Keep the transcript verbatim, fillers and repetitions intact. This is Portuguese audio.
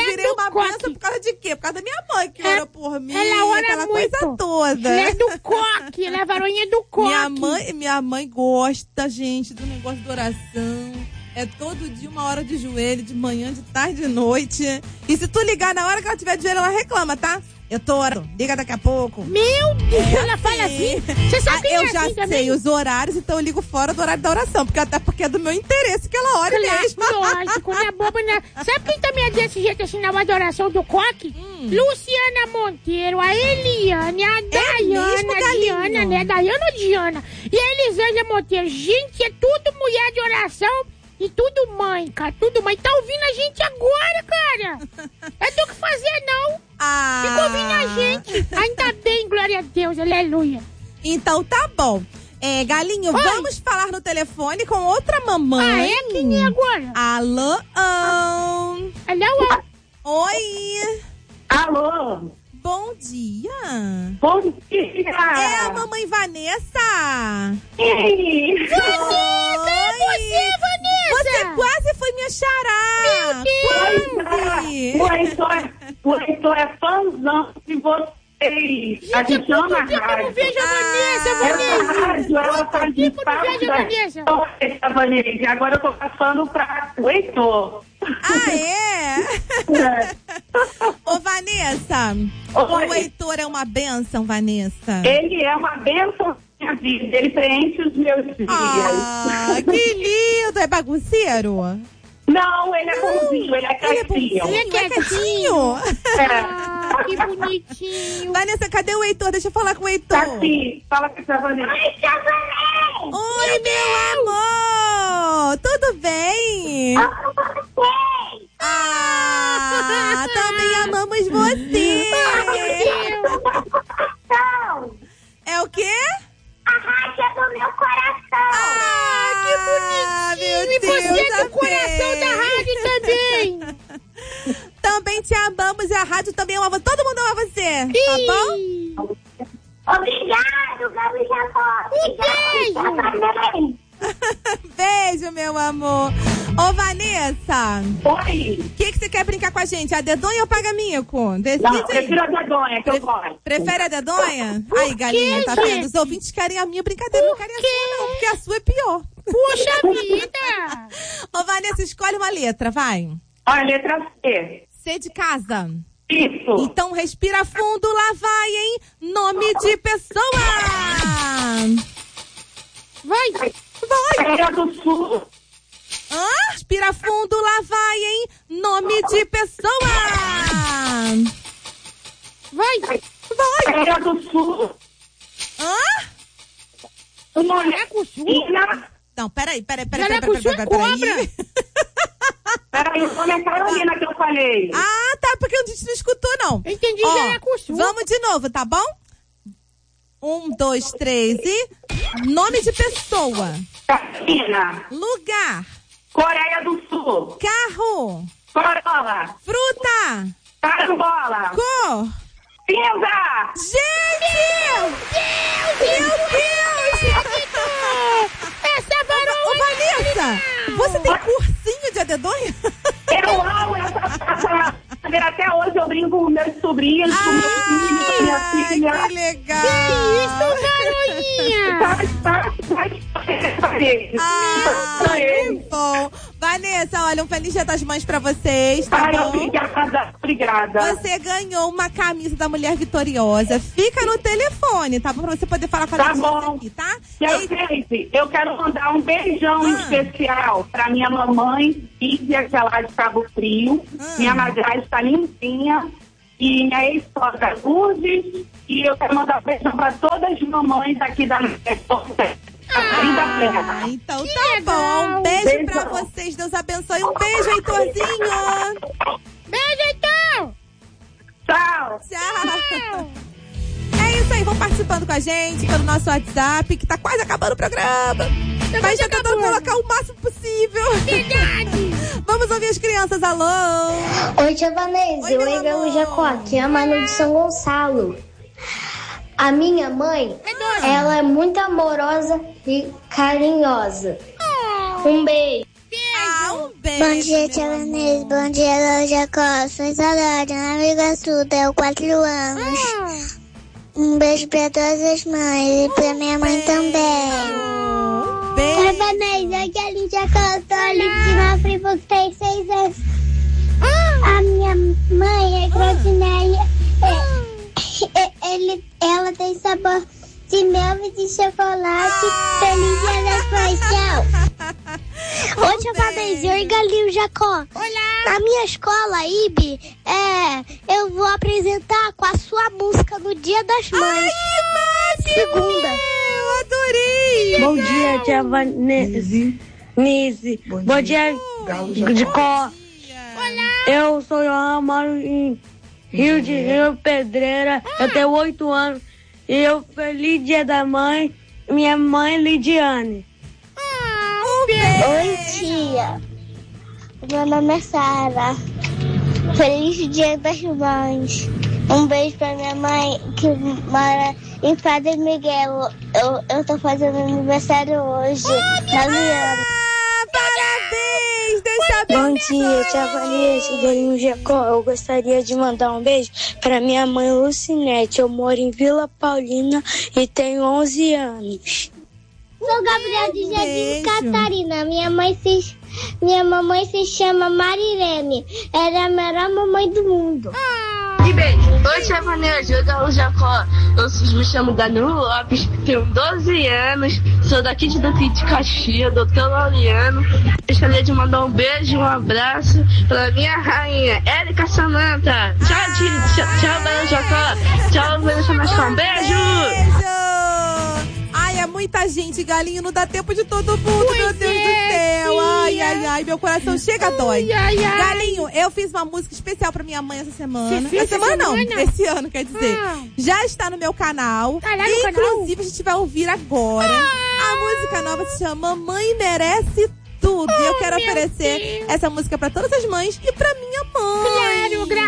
virei uma bênção por causa de quê? Por causa da minha mãe, que é, ora por mim, ela ora aquela muito. coisa toda. Ela é do coque, ela é a varoinha do coque. Minha mãe, minha mãe gosta, gente, do negócio de oração. É todo dia uma hora de joelho, de manhã, de tarde, de noite. E se tu ligar na hora que ela tiver de joelho, ela reclama, tá? Eu tô orando, liga daqui a pouco. Meu Deus, é ela assim. fala assim. Você sabe quem ah, Eu é já assim sei também? os horários, então eu ligo fora do horário da oração. Porque, até porque é do meu interesse que ela ore Claro, mesmo. lógico, não é boba, né? Sabe quem também é desse jeito assim na adoração do coque? Hum. Luciana Monteiro, a Eliane, a é Dayana, mesmo, Diana, né? Dayana ou Diana? E a Elisângela Monteiro. Gente, é tudo mulher de oração. E tudo mãe, cara, tudo mãe. Tá ouvindo a gente agora, cara. É do que fazer, não. Ah. Fica ouvindo a gente. Ainda bem, glória a Deus, aleluia. Então tá bom. É, Galinho, Oi. vamos falar no telefone com outra mamãe. Ah, é? Quem é agora? Alô? Alô? Oi. Alô? Bom dia. Bom dia. É a mamãe Vanessa. Ei. Vanessa, é você, Vanessa. Você quase foi minha xará. Meu Quase. O Heitor é, o Heitor é fãzão de vocês. Gente, a gente ama a tempo eu não rádio. vejo a Vanessa, Essa Vanessa. rádio, ela faz tempo eu não vejo a parte Vanessa. da Vanessa. Agora eu tô passando pra o Heitor. Ah, é? É. Ô, Vanessa, Oi. o Heitor é uma bênção, Vanessa. Ele é uma bênção na minha vida. Ele preenche os meus dias. Ah, que lindo. É bagunceiro? Não, ele é bonzinho, ele é quietinho. Ele é quietinho. É. Ah, que bonitinho. Vanessa, cadê o Heitor? Deixa eu falar com o Heitor. Tá aqui, fala com a Vanessa. Oi, tia Vanessa! Oi, meu amor! Tudo bem? Ah, também amamos você! É o quê? A rádio é do meu coração. Ah, que bonitinho! E Deus, você é do amém. coração da rádio também! Também te amamos e a rádio também ama você. Todo mundo ama você, tá bom? Obrigado, Gabi Jacó. Um beijo! Beijo, meu amor. Ô, Vanessa. Oi. O que, que você quer brincar com a gente? A dedonha ou paga mico? Decide Não, aí. prefiro a dedonha, que eu Pre- gosto. Prefere a dedonha? Aí, galinha, quê, tá vendo? gente? Os ouvintes querem a minha brincadeira, não querem a sua, não, porque a sua é pior. Puxa vida! Ô, Vanessa, escolhe uma letra, vai. Olha, letra C. C de casa. Isso. Então respira fundo, lá vai, hein? Nome de pessoa. Vai! Vai. Coreia do Sul. Hã? Respira fundo, lá vai, hein? Nome de pessoa. Vai! Vai. Coreia do Sul. Hã? Mercosul? Não, peraí, peraí, peraí, peraí, Mercosul peraí, é peraí, peraí. cobra. Peraí, o nome é Carolina que eu falei. Ah, tá, porque a gente não escutou, não. Eu entendi Ó, Mercosul. vamos de novo, tá bom? Um, dois, três e... Nome de pessoa. Carolina. Lugar. Coreia do Sul. Carro. Corolla. Fruta. Carambola. Cor. Cinza. Gente! Meu Deus! Essa varoa! Ô, Vanessa, você tem cursinho de adedonha? Eu amo essa essa- Até hoje eu brinco com meus sobrinhos, com meus filhos, com minha Ai, filha. que legal! Isso, varoinha! Faz parte, faz parte. Ah, Pra que eles. bom! Vanessa, olha, um feliz dia das mães pra vocês, tá Ai, bom? obrigada, obrigada. Você ganhou uma camisa da Mulher Vitoriosa. Fica no telefone, tá bom? Pra você poder falar com a Tá gente bom. aqui, tá? E eu, Ei, gente, eu quero mandar um beijão Ah. especial pra minha mamãe, Lídia, que é lá de Cabo Frio. Ah. Minha madrasta está limpinha. E minha ex-sogra Lourdes. E eu quero mandar um beijão pra todas as mamães aqui da minha ah, então Que tá legal. bom. Um beijo Beijão. pra vocês. Deus abençoe. Um beijo, Heitorzinho. Beijo, então! Tchau. Tchau. É isso aí, vão participando com a gente pelo nosso WhatsApp, que tá quase acabando o programa. Mas já tentando colocar o máximo possível. Verdade! Vamos ouvir as crianças, alô? Oi, tia Vanessa. Oi, meu Oi, Gabi amor. Jacó. Aqui é a Manu de São Gonçalo. A minha mãe, ela é muito amorosa e carinhosa. Um beijo. Beijo! Mandar um beijo. Bom dia, tia Vanessa. Bom dia, Léo Jacó. Sou Isadora, na Amiga Sul, tenho quatro anos. Ah. Um beijo pra todas as mães e pra minha mãe também. Um beijo. Tia Vanessa, aqui é a Lídia Jacó. Tô ali de Nova Friburgo, tem seis anos. A minha mãe é Claudinelli. É, ele, ela tem sabor de mel e de chocolate. Feliz Dia das Mães, tchau. Ô, tia Vanessa, oi, Galinho Jacó. Olá. Na minha escola, I B, é, eu vou apresentar com a sua música no Dia das Mães. Ai, segunda. Eu adorei. Bom dia, tia Vanessa. Nise. Bom, Bom dia, dia de Có. Eu sou João, moro em Rio de Rio Pedreira. Eu tenho oito anos. E eu, feliz Dia da Mãe, minha mãe Lidiane. Ah, um beijo. Oi, tia. Meu nome é Sara. Feliz Dia das Mães. Um beijo pra minha mãe que mora em Padre Miguel. Eu, eu tô fazendo aniversário hoje. nove anos. Parabéns! Deixa Bom dia, tia Vanessa e Galinho Jacó. Eu gostaria de mandar um beijo para minha mãe Lucinete. Eu moro em Vila Paulina e tenho onze anos. Sou Gabriel de Jardim Catarina. Minha mãe se, minha mamãe se chama Marilene. Ela é a melhor mamãe do mundo. E beijo. Oi, tia Vanessa, eu Galinho Jacó. Eu me chamo Danilo Lopes, tenho doze anos, sou daqui de Duque de Caxias, doutor Laureano. Gostaria de mandar um beijo e um abraço para minha rainha, Érica Samanta. Tchau, tia, tchau, tchau, Galinho Jacó. Tchau, Vanessa Mascão. Um beijo! Beijo! Ai, é muita gente, Galinho, não dá tempo de todo mundo, Pois meu Deus é, do céu. Ai, tia. ai, ai, meu coração chega, dói. Ai, ai, ai. Galinho, eu fiz uma música especial pra minha mãe essa semana. Você fez essa semana, essa não, semana? esse ano, quer dizer. Ah. Já está no meu canal. Tá lá no canal? Inclusive, a gente vai ouvir agora. Ah. A música nova se chama Mãe Merece Tudo. E eu quero meu oferecer Deus. essa música pra todas as mães e pra minha mãe. Claro, gra